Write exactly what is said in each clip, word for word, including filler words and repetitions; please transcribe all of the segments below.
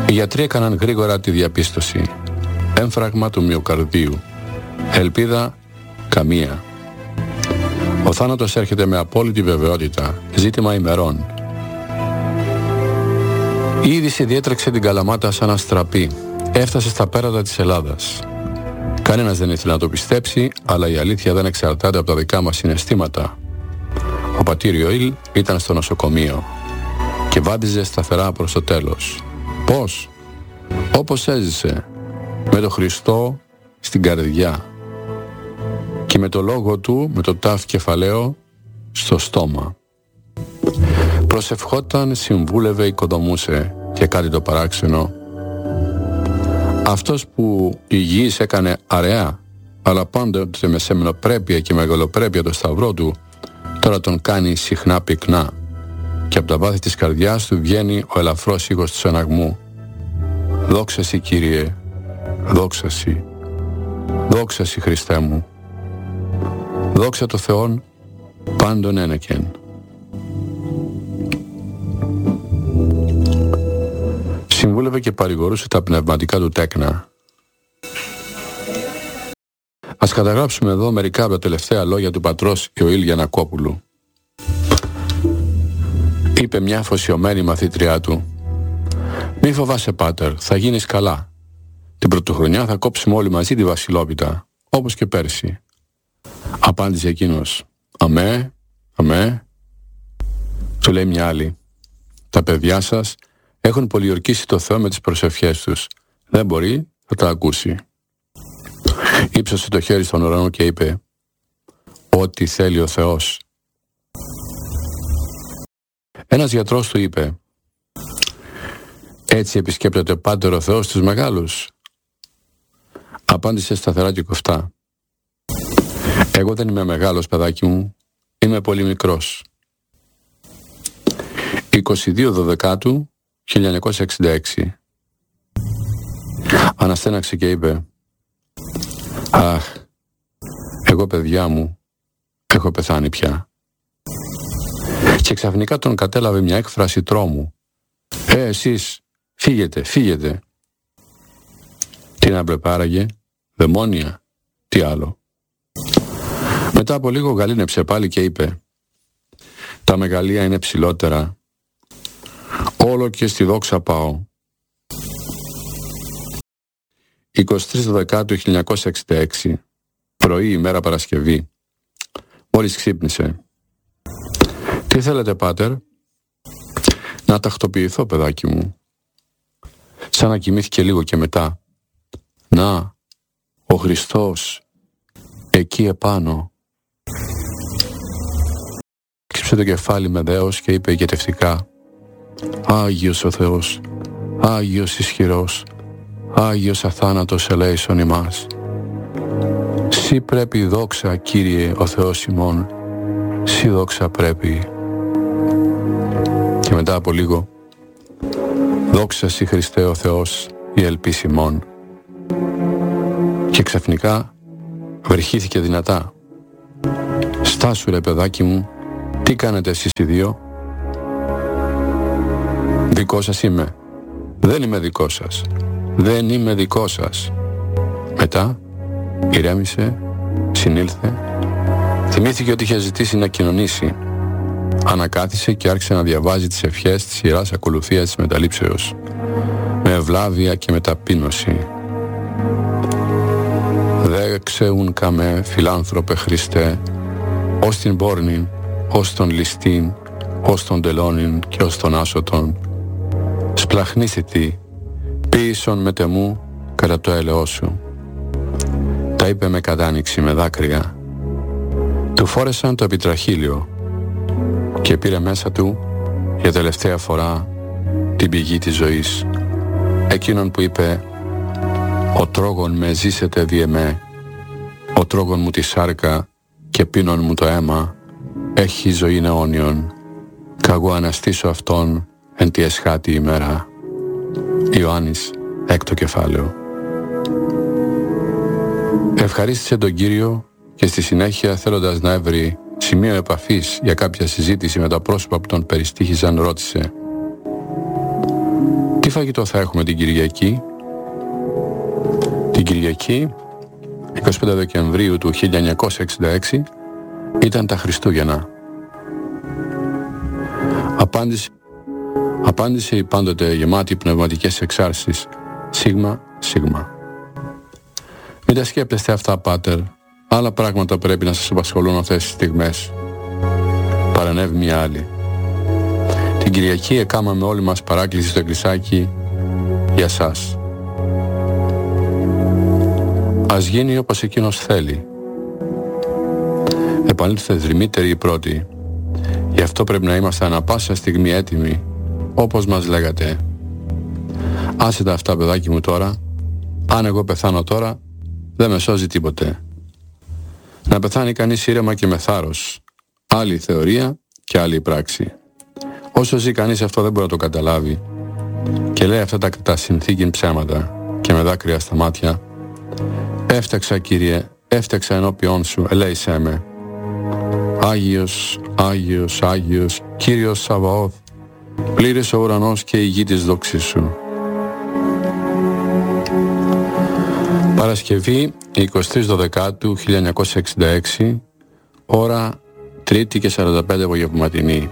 Οι γιατροί έκαναν γρήγορα τη διαπίστωση. Έμφραγμα του μυοκαρδίου. Ελπίδα καμία. Ο θάνατος έρχεται με απόλυτη βεβαιότητα. Ζήτημα ημερών. Η είδηση διέτρεξε την Καλαμάτα σαν αστραπή. Έφτασε στα πέρατα της Ελλάδας. Κανένας δεν ήθελε να το πιστέψει, αλλά η αλήθεια δεν εξαρτάται από τα δικά μας συναισθήματα. Ο πατήρ Ιωήλ ήταν στο νοσοκομείο και βάδιζε σταθερά προς το τέλος. Πώς? Όπως έζησε, με το Χριστό στην καρδιά και με το λόγο του, με το τάφ κεφαλαίο στο στόμα. Προσευχόταν, συμβούλευε, οικοδομούσε και κάτι το παράξενο. Αυτός που υγιής έκανε αραιά, αλλά πάντοτε με σεμνοπρέπεια και μεγαλοπρέπεια το σταυρό του, τώρα τον κάνει συχνά πυκνά και από τα βάθη της καρδιάς του βγαίνει ο ελαφρός ήχος του αναγμού. Δόξα Συ, Κύριε, δόξα Συ, δόξα Συ, Χριστέ μου, δόξα το Θεόν πάντων ένεκεν. Συμβούλευε και παρηγορούσε τα πνευματικά του τέκνα. Ας καταγράψουμε εδώ μερικά από τα τελευταία λόγια του πατρός Ιωήλ Γιαννακόπουλου. Είπε μια αφοσιωμένη μαθήτριά του: «Μη φοβάσαι, πάτερ, θα γίνεις καλά. Την πρωτοχρονιά θα κόψουμε όλοι μαζί τη βασιλόπιτα, όπως και πέρσι». Απάντησε εκείνος: «Αμέ, αμέ». Του λέει μια άλλη: «Τα παιδιά σας έχουν πολιορκήσει το Θεό με τις προσευχές τους. Δεν μπορεί, θα τα ακούσει». Ήψωσε το χέρι στον ουρανό και είπε: «Ό,τι θέλει ο Θεός». Ένας γιατρός του είπε: «Έτσι επισκέπτεται πάτερ ο Θεός τους μεγάλους?» Απάντησε σταθερά και κοφτά: «Εγώ δεν είμαι μεγάλος, παιδάκι μου, είμαι πολύ μικρός». είκοσι δύο Δωδεκάτου χίλια εννιακόσια εξήντα έξι. Αναστέναξε και είπε: «Αχ, εγώ, παιδιά μου, έχω πεθάνει πια». Και ξαφνικά τον κατέλαβε μια έκφραση τρόμου. «Ε, εσείς, φύγετε, φύγετε». Τι να πρεπάραγε, δαιμόνια, τι άλλο. Μετά από λίγο γαλήνεψε πάλι και είπε: «Τα μεγαλεία είναι ψηλότερα. Όλο και στη δόξα πάω». είκοσι τρεις Δωδεκάτου χίλια εννιακόσια εξήντα έξι, πρωί ημέρα Παρασκευή. Μόλις ξύπνησε. «Τι θέλετε, πάτερ?» «Να τακτοποιηθώ, παιδάκι μου». Σαν να κοιμήθηκε λίγο και μετά: «Να, ο Χριστός, εκεί επάνω». Ξύψε το κεφάλι με δέος και είπε γετευτικά: «Άγιος ο Θεός, Άγιος ισχυρός, Άγιος αθάνατος ελέησον ημάς. Συ πρέπει δόξα, Κύριε ο Θεός ημών, Συ δόξα πρέπει». Και μετά από λίγο: «Δόξα Συ Χριστέ ο Θεός, η ελπίς ημών». Και ξαφνικά βρυχήθηκε δυνατά. «Στάσου ρε παιδάκι μου, τι κάνετε εσείς οι δύο?» «Δικό σας είμαι». «Δεν είμαι δικό σας». «Δεν είμαι δικό σας». Μετά ηρέμησε, συνήλθε, θυμήθηκε ότι είχε ζητήσει να κοινωνήσει. Ανακάθισε και άρχισε να διαβάζει τις ευχές της Ιεράς Ακολουθίας της Μεταλήψεως με ευλάβεια και με ταπείνωση. «Δέξε ουν καμέ, φιλάνθρωπε Χριστέ, ως την πόρνην, ως τον ληστήν, ως τον τελώνην και ως τον άσωτον. Σπλαχνίσθητη, ποίησον με τεμού κατά το έλεος σου». Τα είπε με κατάνοιξη, με δάκρυα. Του φόρεσαν το επιτραχύλιο και πήρε μέσα του για τελευταία φορά την πηγή της ζωής, εκείνον που είπε: «Ο τρόγων με ζήσετε δι' εμέ, ο τρόγων μου τη σάρκα και πίνων μου το αίμα, έχει ζωήν αιώνιον, καγώ αναστήσω αυτόν εν τη εσχάτη ημέρα». Ιωάννης, έκτο κεφάλαιο. Ευχαρίστησε τον Κύριο και στη συνέχεια, θέλοντας να έβρει σημείο επαφής για κάποια συζήτηση με τα πρόσωπα που τον περιστήχιζαν, ρώτησε: «Τι φαγητό θα έχουμε την Κυριακή? Την Κυριακή, εικοστή πέμπτη Δεκεμβρίου του χίλια εννιακόσια εξήντα έξι, ήταν τα Χριστούγεννα. Απάντησε, απάντησε η πάντοτε γεμάτη πνευματικές εξάρσεις. Σίγμα, σίγμα. Μην τα σκέπτεστε αυτά, πάτερ. Άλλα πράγματα πρέπει να σας απασχολούν αυτές τις στιγμές. Παρανέβη μια άλλη. Την Κυριακή εκάμαμε όλοι μας παράκληση στο εκκλησάκι για σας. Ας γίνει όπως εκείνος θέλει. Επανήλθε δρυμύτερη η πρώτη. Γι' αυτό πρέπει να είμαστε ανα πάσα στιγμή έτοιμοι, όπως μας λέγατε. Άσε τα αυτά, παιδάκι μου, τώρα. Αν εγώ πεθάνω τώρα, δεν με σώζει τίποτε. Να πεθάνει κανείς ήρεμα και με θάρρος. Άλλη θεωρία και άλλη πράξη. Όσο ζει κανείς αυτό δεν μπορεί να το καταλάβει και λέει αυτά τα, τα συνθήκην ψέματα και με δάκρυα στα μάτια. Έφταξα, Κύριε, έφταξα ενώπιόν σου, ελέησέ με. Άγιος, Άγιος, Άγιος, Κύριος Σαβαώθ, πλήρης ο ουρανός και η γη της δόξης σου. Παρασκευή, εικοστή τρίτη Δωδεκάτου χίλια εννιακόσια εξήντα έξι, ώρα Τρίτη και σαράντα πέντε απογευματινή.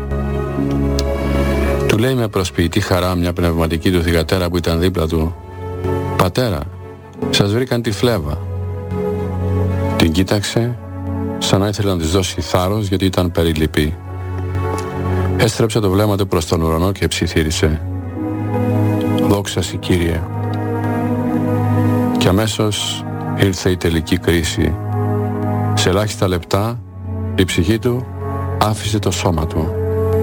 Του λέει με προσποιητή χαρά μια πνευματική του θυγατέρα που ήταν δίπλα του: «Πατέρα, σας βρήκαν τη φλέβα». Την κοίταξε σαν να ήθελε να της δώσει θάρρος, γιατί ήταν περιλυπή. Έστρεψε το βλέμμα του προς τον ουρανό και ψιθύρισε: «Δόξα σοι, Κύριε». Και αμέσως ήρθε η τελική κρίση. Σε ελάχιστα λεπτά η ψυχή του άφησε το σώμα του.